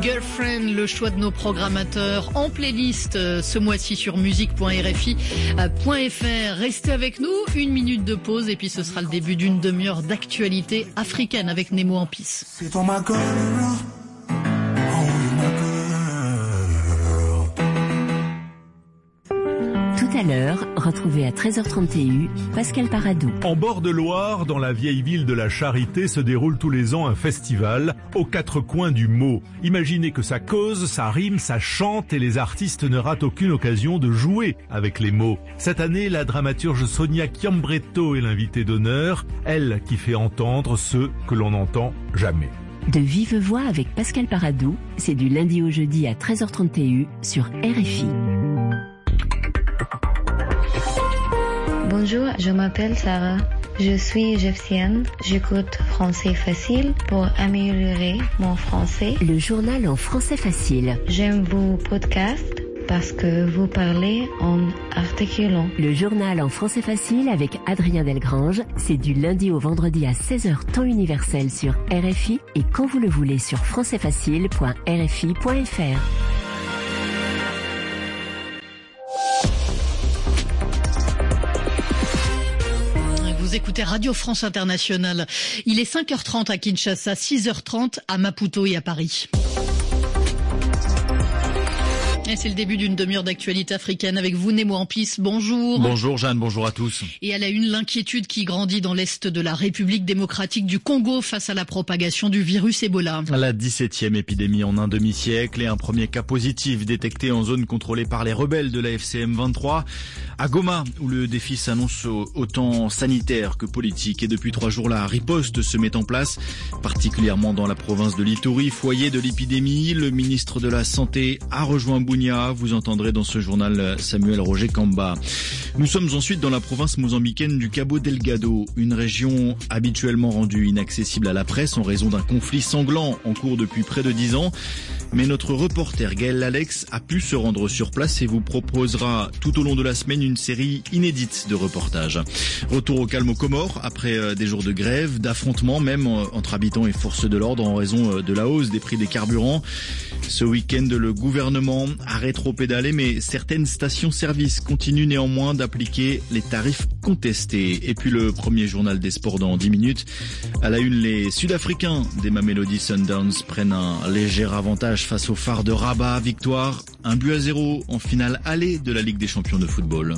Girlfriend, le choix de nos programmateurs en playlist ce mois-ci sur musique.rfi.fr. Restez avec nous, 1 minute de pause et puis ce sera le début d'une demi-heure d'actualité africaine avec Nemo Ampis. C'est ton ma girl. Tout à l'heure, retrouvez à 13h30 TU Pascal Paradou. En bord de Loire, dans la vieille ville de la Charité, se déroule tous les ans un festival aux 4 coins du mot. Imaginez que ça cause, ça rime, ça chante et les artistes ne ratent aucune occasion de jouer avec les mots. Cette année, la dramaturge Sonia Chiambretto est l'invitée d'honneur, elle qui fait entendre ceux que l'on n'entend jamais. De vive voix avec Pascal Paradou, c'est du lundi au jeudi à 13h30 TU sur RFI. Bonjour, je m'appelle Sarah. Je suis égyptienne. J'écoute Français Facile pour améliorer mon français. Le journal en français facile. J'aime vos podcasts parce que vous parlez en articulant. Le journal en français facile avec Adrien Delgrange, c'est du lundi au vendredi à 16h temps universel sur RFI et quand vous le voulez sur françaisfacile.rfi.fr. Vous écoutez Radio France Internationale. Il est 5h30 à Kinshasa, 6h30 à Maputo et à Paris. Et c'est le début d'une demi-heure d'actualité africaine avec vous, Nemo Ampis. Bonjour. Bonjour Jeanne, bonjour à tous. Et à la une, l'inquiétude qui grandit dans l'est de la République démocratique du Congo face à la propagation du virus Ebola. La 17e épidémie en un demi-siècle et un premier cas positif détecté en zone contrôlée par les rebelles de la FCM 23. À Goma, où le défi s'annonce autant sanitaire que politique. Et depuis 3 jours, la riposte se met en place, particulièrement dans la province de l'Ituri, foyer de l'épidémie. Le ministre de la Santé a rejoint Bunia. Vous entendrez dans ce journal Samuel Roger Kamba. Nous sommes ensuite dans la province mozambicaine du Cabo Delgado, une région habituellement rendue inaccessible à la presse en raison d'un conflit sanglant en cours depuis près de 10 ans. Mais notre reporter Gaël Alex a pu se rendre sur place et vous proposera tout au long de la semaine une série inédite de reportages. Retour au calme aux Comores après des jours de grève, d'affrontements même entre habitants et forces de l'ordre en raison de la hausse des prix des carburants. Ce week-end, le gouvernement a rétropédalé, mais certaines stations-service continuent néanmoins d'appliquer les tarifs contestés. Et puis le premier journal des sports dans 10 minutes. À la une, les Sud-Africains des Mamelodi Sundowns prennent un léger avantage face au Phare de Rabat. Victoire 1-0 en finale aller de la Ligue des champions de football.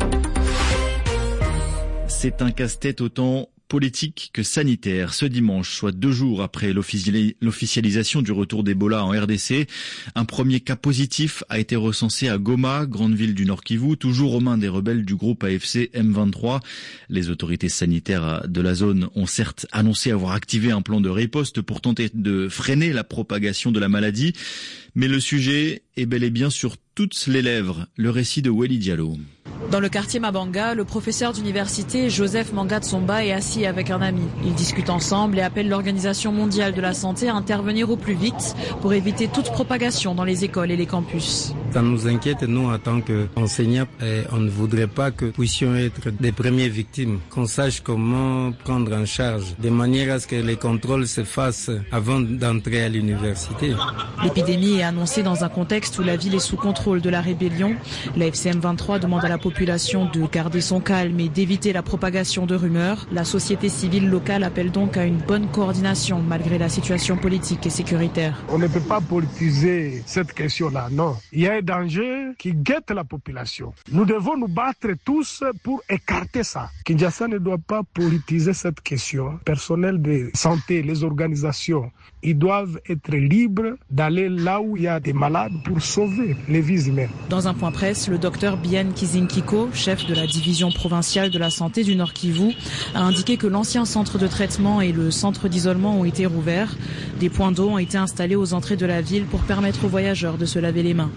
C'est un casse-tête autant politique que sanitaire. Ce dimanche, soit 2 jours après l'officialisation du retour d'Ebola en RDC, un premier cas positif a été recensé à Goma, grande ville du Nord Kivu, toujours aux mains des rebelles du groupe AFC M23. Les autorités sanitaires de la zone ont certes annoncé avoir activé un plan de riposte pour tenter de freiner la propagation de la maladie, mais le sujet est bel et bien sur toutes les lèvres. Le récit de Welly Diallo. Dans le quartier Mabanga, le professeur d'université Joseph Mangatsomba est assis avec un ami. Ils discutent ensemble et appellent l'Organisation mondiale de la santé à intervenir au plus vite pour éviter toute propagation dans les écoles et les campus. Ça nous inquiète, nous, en tant qu'enseignants, on ne voudrait pas que nous puissions être des premières victimes, qu'on sache comment prendre en charge, de manière à ce que les contrôles se fassent avant d'entrer à l'université. L'épidémie est annoncée dans un contexte où la ville est sous contrôle de la rébellion. La FCM 23 demande à la population de garder son calme et d'éviter la propagation de rumeurs. La société civile locale appelle donc à une bonne coordination malgré la situation politique et sécuritaire. On ne peut pas politiser cette question-là, non. Il y a un danger qui guette la population. Nous devons nous battre tous pour écarter ça. Kinshasa ne doit pas politiser cette question. Personnel de santé, les organisations, ils doivent être libres d'aller là où il y a des malades pour sauver les vies humaines. Dans un point presse, le docteur Bien Kizinkiko, chef de la division provinciale de la santé du Nord Kivu, a indiqué que l'ancien centre de traitement et le centre d'isolement ont été rouverts. Des points d'eau ont été installés aux entrées de la ville pour permettre aux voyageurs de se laver les mains.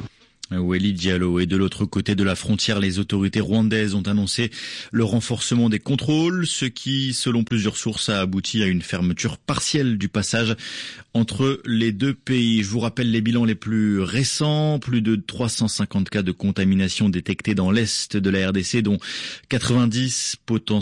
Wely Diallo. Et de l'autre côté de la frontière, les autorités rwandaises ont annoncé le renforcement des contrôles, ce qui, selon plusieurs sources, a abouti à une fermeture partielle du passage entre les deux pays. Je vous rappelle les bilans les plus récents. Plus de 350 cas de contamination détectés dans l'est de la RDC, dont 90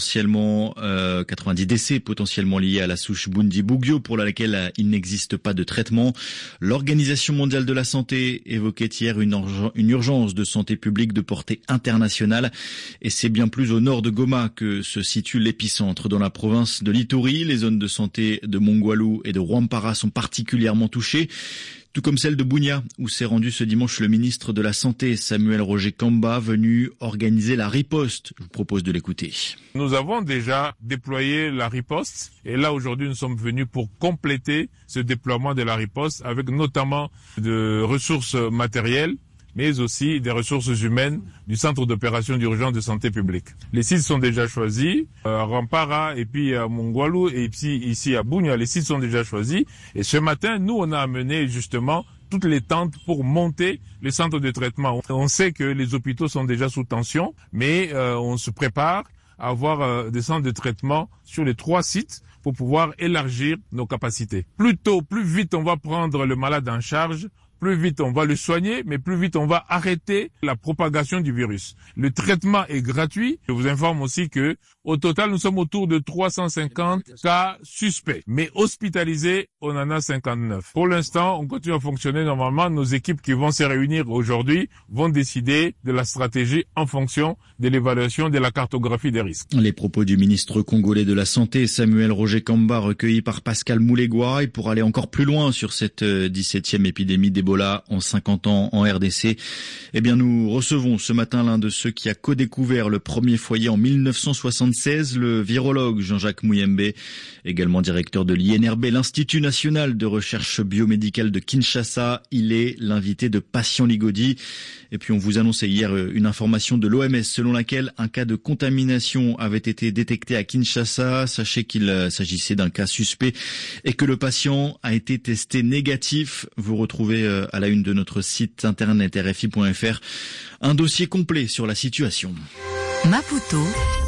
décès potentiellement liés à la souche Bundibugyo, pour laquelle il n'existe pas de traitement. L'Organisation mondiale de la santé évoquait hier une urgence de santé publique de portée internationale, et c'est bien plus au nord de Goma que se situe l'épicentre. Dans la province de l'Ituri, les zones de santé de Mongwalu et de Rwampara sont particulièrement touchées, tout comme celle de Bunia, où s'est rendu ce dimanche le ministre de la Santé, Samuel Roger Kamba, venu organiser la riposte. Je vous propose de l'écouter. Nous avons déjà déployé la riposte, et là aujourd'hui nous sommes venus pour compléter ce déploiement de la riposte avec notamment de ressources matérielles, mais aussi des ressources humaines du Centre d'opération d'urgence de santé publique. Les sites sont déjà choisis, à Rwampara et puis à Mongwalu et puis ici à Bunia, les sites sont déjà choisis. Et ce matin, nous, on a amené justement toutes les tentes pour monter les centres de traitement. On sait que les hôpitaux sont déjà sous tension, mais on se prépare à avoir des centres de traitement sur les 3 sites pour pouvoir élargir nos capacités. Plus tôt, plus vite on va prendre le malade en charge, plus vite on va le soigner, mais plus vite on va arrêter la propagation du virus. Le traitement est gratuit. Je vous informe aussi que, au total, nous sommes autour de 350 cas suspects. Mais hospitalisés, on en a 59. Pour l'instant, on continue à fonctionner normalement. Nos équipes qui vont se réunir aujourd'hui vont décider de la stratégie en fonction de l'évaluation de la cartographie des risques. Les propos du ministre congolais de la Santé, Samuel Roger Kamba, recueillis par Pascal Moulegua. Et pour aller encore plus loin sur cette 17e épidémie d'Ebola en 50 ans en RDC, eh bien, nous recevons ce matin l'un de ceux qui a co-découvert le premier foyer en 1976, le virologue Jean-Jacques Muyembe, également directeur de l'INRB, l'Institut national de recherche biomédicale de Kinshasa. Il est l'invité de Patient Ligodi. Et puis on vous annonçait hier une information de l'OMS selon laquelle un cas de contamination avait été détecté à Kinshasa. Sachez qu'il s'agissait d'un cas suspect et que le patient a été testé négatif. Vous retrouvez à la une de notre site internet rfi.fr un dossier complet sur la situation. Maputo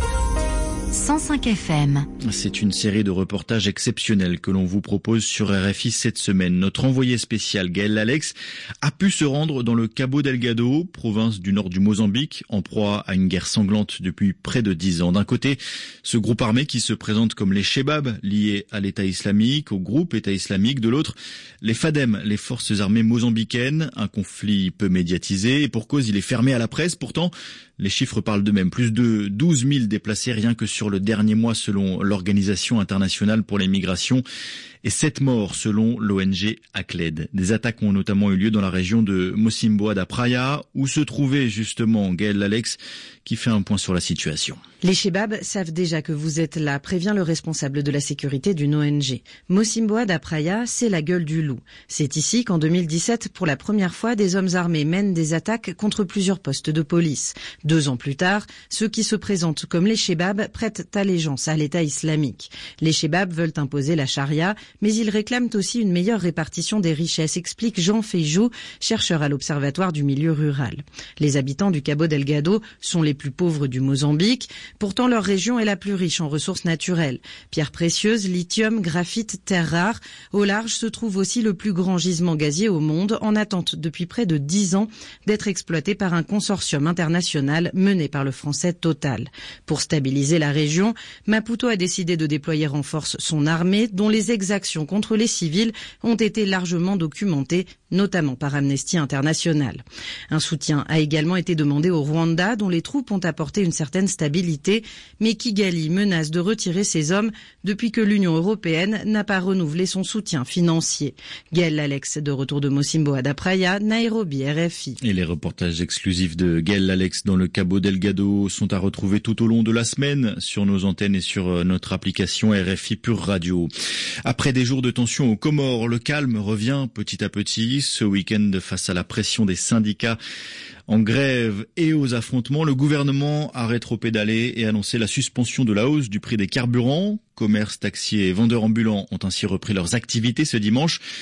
105 FM. C'est une série de reportages exceptionnels que l'on vous propose sur RFI cette semaine. Notre envoyé spécial Gaël Lalex a pu se rendre dans le Cabo Delgado, province du nord du Mozambique, en proie à une guerre sanglante depuis près de 10 ans. D'un côté, ce groupe armé qui se présente comme les Chebab, liés à l'État islamique, au groupe État islamique. De l'autre, les FADEM, les forces armées mozambicaines, un conflit peu médiatisé et pour cause il est fermé à la presse. Pourtant, les chiffres parlent d'eux-mêmes. Plus de 12 000 déplacés rien que sur le dernier mois selon l'Organisation internationale pour les migrations et 7 morts selon l'ONG ACLED. Des attaques ont notamment eu lieu dans la région de Mocimboa da Praia où se trouvait justement Gaël Lalex qui fait un point sur la situation. Les Chebab savent déjà que vous êtes là, prévient le responsable de la sécurité d'une ONG. Mocimboa da Praia, c'est la gueule du loup. C'est ici qu'en 2017, pour la première fois, des hommes armés mènent des attaques contre plusieurs postes de police. 2 ans plus tard, ceux qui se présentent comme les Chebab prêtent allégeance à l'État islamique. Les Chebab veulent imposer la charia, mais ils réclament aussi une meilleure répartition des richesses, explique Jean Feijou, chercheur à l'Observatoire du milieu rural. Les habitants du Cabo Delgado sont les plus pauvres du Mozambique. Pourtant, leur région est la plus riche en ressources naturelles. Pierres précieuses, lithium, graphite, terres rares. Au large se trouve aussi le plus grand gisement gazier au monde, en attente depuis près de 10 ans d'être exploité par un consortium international mené par le français Total. Pour stabiliser la région, Maputo a décidé de déployer en force son armée, dont les exactions contre les civils ont été largement documentées, notamment par Amnesty International. Un soutien a également été demandé au Rwanda, dont les troupes ont apporté une certaine stabilité, mais Kigali menace de retirer ses hommes depuis que l'Union européenne n'a pas renouvelé son soutien financier. Gaël Lalex, de retour de Mocimboa da Praia, Nairobi, RFI. Et les reportages exclusifs de Gaël Lalex dans le Cabo Delgado sont à retrouver tout au long de la semaine sur nos antennes et sur notre application RFI Pure Radio. Après des jours de tension aux Comores, le calme revient petit à petit. Ce week-end, face à la pression des syndicats en grève et aux affrontements, le gouvernement a rétropédalé et annoncé la suspension de la hausse du prix des carburants. Commerces, taxis et vendeurs ambulants ont ainsi repris leurs activités ce dimanche.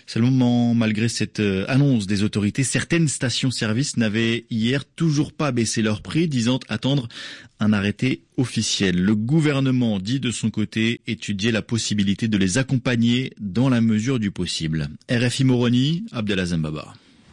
Seulement, malgré cette annonce des autorités, certaines stations-service n'avaient hier toujours pas baissé leur prix, disant attendre un arrêté officiel. Le gouvernement dit de son côté étudier la possibilité de les accompagner dans la mesure du possible. RFI Moroni, Abdelazem Baba.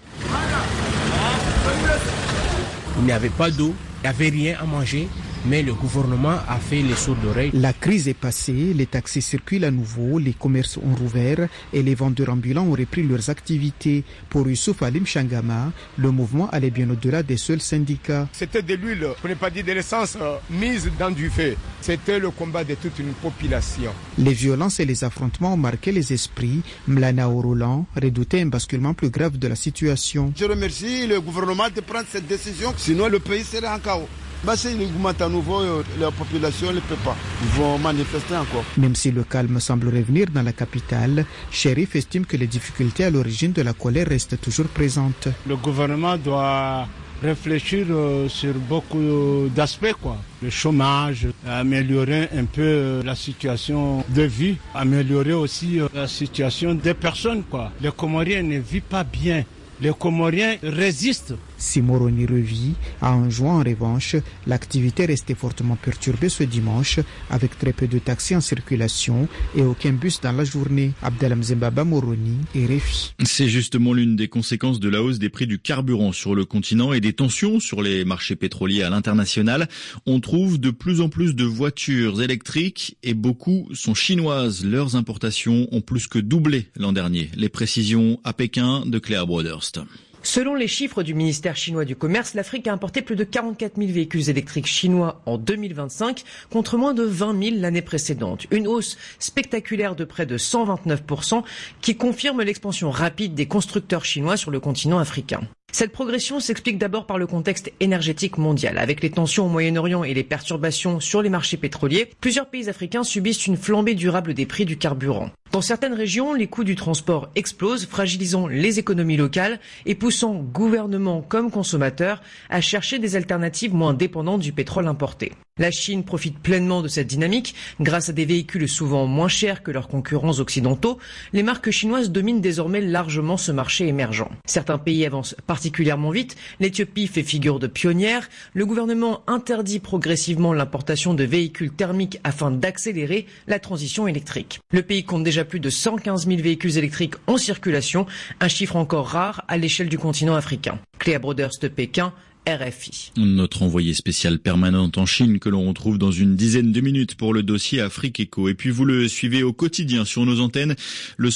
Il n'y avait pas d'eau, il n'y avait rien à manger, mais le gouvernement a fait les sourds d'oreille. La crise est passée, les taxis circulent à nouveau, les commerces ont rouvert et les vendeurs ambulants ont repris leurs activités. Pour Youssouf Alim Changama, le mouvement allait bien au-delà des seuls syndicats. C'était de l'huile, pour ne pas dire de l'essence, mise dans du feu. C'était le combat de toute une population. Les violences et les affrontements ont marqué les esprits. Mlana Roland redoutait un basculement plus grave de la situation. Je remercie le gouvernement de prendre cette décision, sinon le pays serait en chaos. Si il augmente à nouveau, la population ne peut pas. Ils vont manifester encore. Même si le calme semble revenir dans la capitale, Chérif estime que les difficultés à l'origine de la colère restent toujours présentes. Le gouvernement doit réfléchir sur beaucoup d'aspects, le chômage, améliorer un peu la situation de vie, améliorer aussi la situation des personnes, Les Comoriens ne vivent pas bien. Les Comoriens résistent. Si Moroni revit, en juin en revanche, l'activité restait fortement perturbée ce dimanche, avec très peu de taxis en circulation et aucun bus dans la journée. Abdelhamz Zembaba, Moroni et RFI. C'est justement l'une des conséquences de la hausse des prix du carburant sur le continent et des tensions sur les marchés pétroliers à l'international. On trouve de plus en plus de voitures électriques et beaucoup sont chinoises. Leurs importations ont plus que doublé l'an dernier. Les précisions à Pékin de Claire Broderst. Selon les chiffres du ministère chinois du Commerce, l'Afrique a importé plus de 44 000 véhicules électriques chinois en 2025, contre moins de 20 000 l'année précédente. Une hausse spectaculaire de près de 129%, qui confirme l'expansion rapide des constructeurs chinois sur le continent africain. Cette progression s'explique d'abord par le contexte énergétique mondial. Avec les tensions au Moyen-Orient et les perturbations sur les marchés pétroliers, plusieurs pays africains subissent une flambée durable des prix du carburant. Dans certaines régions, les coûts du transport explosent, fragilisant les économies locales et poussant gouvernements comme consommateurs à chercher des alternatives moins dépendantes du pétrole importé. La Chine profite pleinement de cette dynamique. Grâce à des véhicules souvent moins chers que leurs concurrents occidentaux, les marques chinoises dominent désormais largement ce marché émergent. Certains pays avancent particulièrement vite. L'Éthiopie fait figure de pionnière. Le gouvernement interdit progressivement l'importation de véhicules thermiques afin d'accélérer la transition électrique. Le pays compte déjà plus de 115 000 véhicules électriques en circulation, un chiffre encore rare à l'échelle du continent africain. Cléa Broderst, Pékin, RFI. Notre envoyé spécial permanente en Chine que l'on retrouve dans une dizaine de minutes pour le dossier Afrique Éco. Et puis vous le suivez au quotidien sur nos antennes, le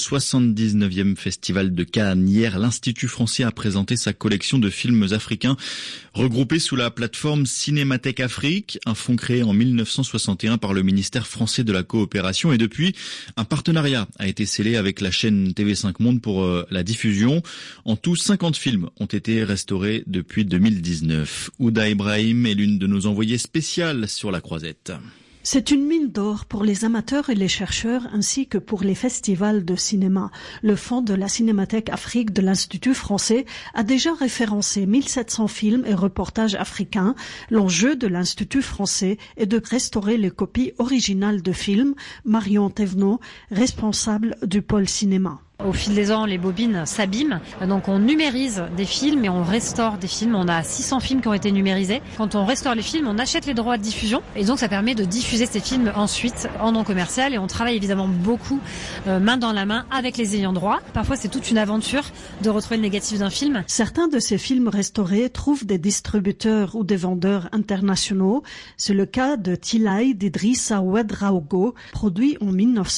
79e Festival de Cannes. Hier, l'Institut français a présenté sa collection de films africains regroupés sous la plateforme Cinémathèque Afrique, un fonds créé en 1961 par le ministère français de la coopération. Et depuis, un partenariat a été scellé avec la chaîne TV5 Monde pour la diffusion. En tout, 50 films ont été restaurés depuis 2019. Ouda Ibrahim est l'une de nos envoyées spéciales sur la croisette. C'est une mine d'or pour les amateurs et les chercheurs ainsi que pour les festivals de cinéma. Le fonds de la Cinémathèque Afrique de l'Institut français a déjà référencé 1700 films et reportages africains. L'enjeu de l'Institut français est de restaurer les copies originales de films. Marion Thévenot, responsable du pôle cinéma. Au fil des ans, les bobines s'abîment, donc on numérise des films et on restaure des films. On a 600 films qui ont été numérisés. Quand on restaure les films, on achète les droits de diffusion et donc ça permet de diffuser ces films ensuite en non commercial. Et on travaille évidemment beaucoup main dans la main avec les ayants droit. Parfois, c'est toute une aventure de retrouver le négatif d'un film. Certains de ces films restaurés trouvent des distributeurs ou des vendeurs internationaux. C'est le cas de Tilai d'Idrissa Ouedraogo, produit en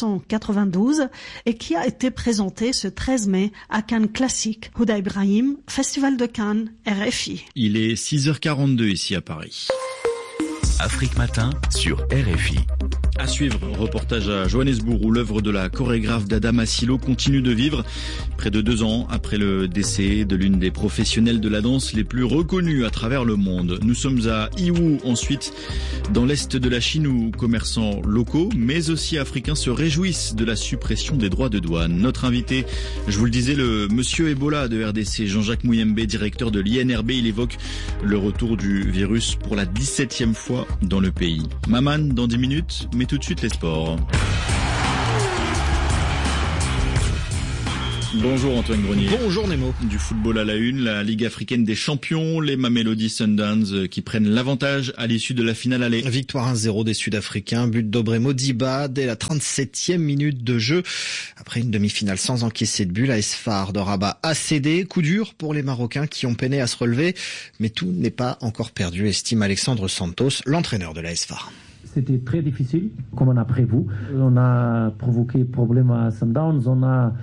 1992 et qui a été présenté ce 13 mai à Cannes Classique. Ouda Ibrahim, Festival de Cannes, RFI. Il est 6h42 ici à Paris. Afrique Matin sur RFI. À suivre, reportage à Johannesburg où l'œuvre de la chorégraphe Dada Masilo continue de vivre près de 2 ans après le décès de l'une des professionnelles de la danse les plus reconnues à travers le monde. Nous sommes à Yiwu, ensuite dans l'est de la Chine où commerçants locaux mais aussi africains se réjouissent de la suppression des droits de douane. Notre invité, je vous le disais, le monsieur Ebola de RDC, Jean-Jacques Mouyembe, directeur de l'INRB, il évoque le retour du virus pour la 17e fois dans le pays. Maman dans 10 minutes, mais tout de suite les sports. Bonjour Antoine Grenier. Bonjour Nemo. Du football à la une, la Ligue africaine des champions, les Mamelodi Sundowns qui prennent l'avantage à l'issue de la finale aller. Victoire 1-0 des Sud-Africains, but d'Obré Modiba dès la 37e minute de jeu. Après une demi-finale sans encaisser de but, l'AS FAR de Rabat a cédé. Coup dur pour les Marocains qui ont peiné à se relever. Mais tout n'est pas encore perdu, estime Alexandre Santos, l'entraîneur de l'AS FAR. C'était très difficile, comme on a prévu. On a provoqué problème à Sundowns, on a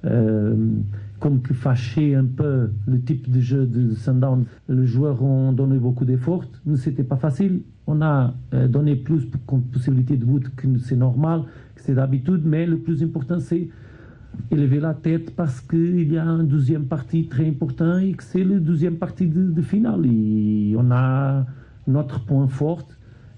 comme que fâché un peu le type de jeu de Sundowns. Les joueurs ont donné beaucoup d'efforts, mais c'était pas facile. On a donné plus de possibilités de but que c'est normal, que c'est d'habitude, mais le plus important c'est élever la tête parce qu'il y a une deuxième partie très importante et que c'est la deuxième partie de finale. Et on a notre point fort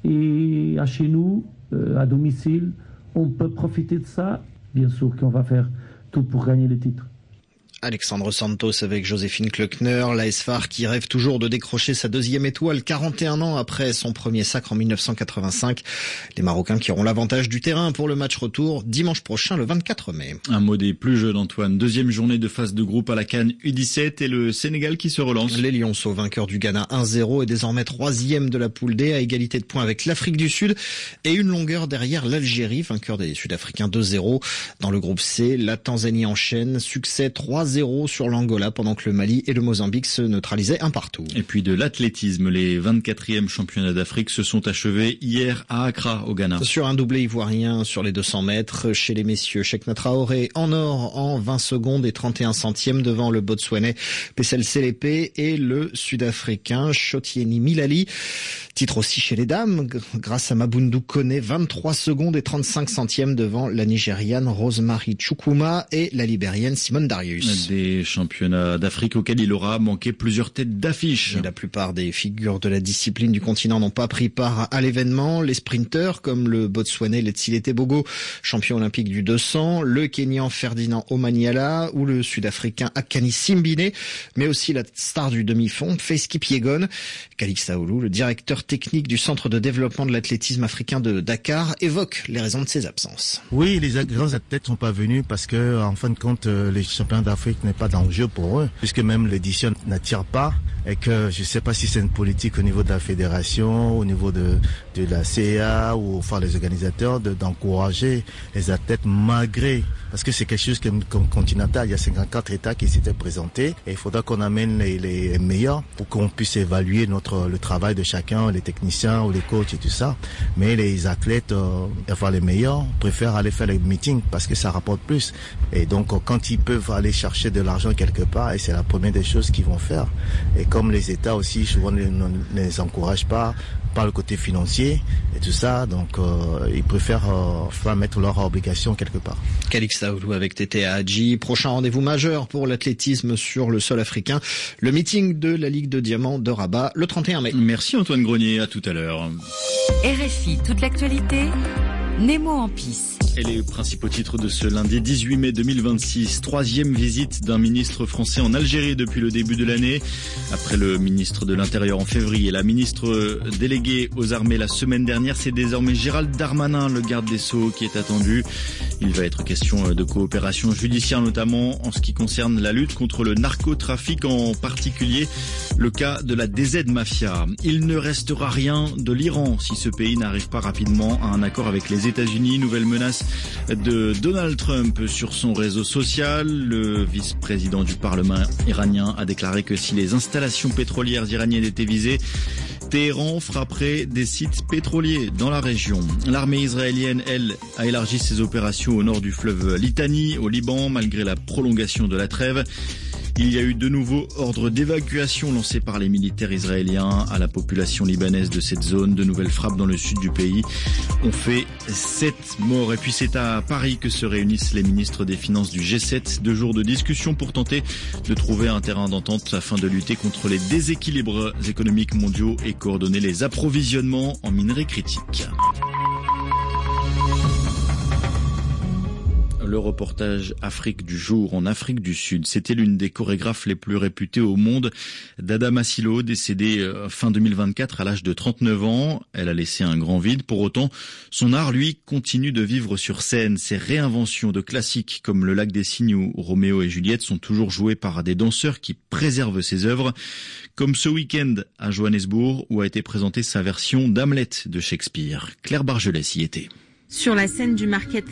et à chez nous, à domicile, on peut profiter de ça. Bien sûr qu'on va faire tout pour gagner le titre. Alexandre Santos avec Joséphine Klöckner, l'AS FAR qui rêve toujours de décrocher sa deuxième étoile 41 ans après son premier sacre en 1985. Les Marocains qui auront l'avantage du terrain pour le match retour dimanche prochain le 24 mai. Un mot des plus jeunes Antoine, deuxième journée de phase de groupe à la CAN U17 et le Sénégal qui se relance. Les Lionceaux, vainqueurs du Ghana 1-0 et désormais troisième de la poule D à égalité de points avec l'Afrique du Sud et une longueur derrière l'Algérie, vainqueur des Sud-Africains 2-0. Dans le groupe C, la Tanzanie enchaîne, succès 3-0 sur l'Angola pendant que le Mali et le Mozambique se neutralisaient un partout. Et puis de l'athlétisme, les 24e championnats d'Afrique se sont achevés hier à Accra au Ghana. Sur un doublé ivoirien sur les 200 mètres, chez les messieurs, Cheikhna Traoré en or en 20 secondes et 31 centièmes devant le Botswanais Pessel Selepe et le Sud-Africain Shotieni Milali. Titre aussi chez les dames, grâce à Mabundu Kone, 23 secondes et 35 centièmes devant la Nigériane Rosemary Chukwuma et la Libérienne Simone Darius. Des championnats d'Afrique auxquels il aura manqué plusieurs têtes d'affiche. Et la plupart des figures de la discipline du continent n'ont pas pris part à l'événement. Les sprinteurs comme le Botswanais Letsile Tebogo, champion olympique du 200, le Kenyan Ferdinand Omanyala ou le Sud-Africain Akani Simbine, mais aussi la star du demi-fond, Faith Kipyegon. Kalix Saoulou, le directeur technique du Centre de développement de l'athlétisme africain de Dakar, évoque les raisons de ses absences. Oui, les grands athlètes sont pas venus parce que, en fin de compte, les championnats d'Afrique n'est pas d'enjeu pour eux, puisque même l'édition n'attire pas et que je sais pas si c'est une politique au niveau de la fédération, au niveau de la CA ou enfin les organisateurs d'encourager les athlètes malgré, parce que c'est quelque chose comme continental, il y a 54 États qui s'étaient présentés et il faudra qu'on amène les meilleurs pour qu'on puisse évaluer le travail de chacun, les techniciens ou les coachs et tout ça. Mais les athlètes, enfin les meilleurs, préfèrent aller faire les meetings parce que ça rapporte plus. Et donc quand ils peuvent aller chercher de l'argent quelque part, et c'est la première des choses qu'ils vont faire. Et comme les États aussi souvent ne les encouragent pas par le côté financier et tout ça, donc ils préfèrent mettre leurs obligations quelque part. Kalix Saoulou avec Tété Hadji. Prochain rendez-vous majeur pour l'athlétisme sur le sol africain, le meeting de la Ligue de Diamant de Rabat le 31 mai. Merci Antoine Grenier, à tout à l'heure. RFI, toute l'actualité, Nemo en pisse. Et les principaux titres de ce lundi 18 mai 2026. Troisième visite d'un ministre français en Algérie depuis le début de l'année. Après le ministre de l'Intérieur en février, la ministre déléguée aux armées la semaine dernière, c'est désormais Gérald Darmanin, le garde des Sceaux, qui est attendu. Il va être question de coopération judiciaire, notamment en ce qui concerne la lutte contre le narcotrafic, en particulier le cas de la DZ Mafia. Il ne restera rien de l'Iran si ce pays n'arrive pas rapidement à un accord avec les États-Unis. Nouvelle menace de Donald Trump sur son réseau social. Le vice-président du Parlement iranien a déclaré que si les installations pétrolières iraniennes étaient visées, Téhéran frapperait des sites pétroliers dans la région. L'armée israélienne, elle, a élargi ses opérations au nord du fleuve Litani, au Liban, malgré la prolongation de la trêve. Il y a eu de nouveaux ordres d'évacuation lancés par les militaires israéliens à la population libanaise de cette zone. De nouvelles frappes dans le sud du pays ont fait 7 morts. Et puis c'est à Paris que se réunissent les ministres des Finances du G7. 2 jours de discussion pour tenter de trouver un terrain d'entente afin de lutter contre les déséquilibres économiques mondiaux et coordonner les approvisionnements en minerais critiques. Le Le reportage Afrique du jour en Afrique du Sud. C'était l'une des chorégraphes les plus réputées au monde, Dada Masilo, décédée fin 2024 à l'âge de 39 ans. Elle a laissé un grand vide. Pour autant, son art, lui, continue de vivre sur scène. Ses réinventions de classiques comme Le Lac des Cygnes ou Roméo et Juliette sont toujours jouées par des danseurs qui préservent ses œuvres, comme ce week-end à Johannesburg où a été présentée sa version d'Hamlet de Shakespeare. Claire Bargelès y était. Sur la scène du Market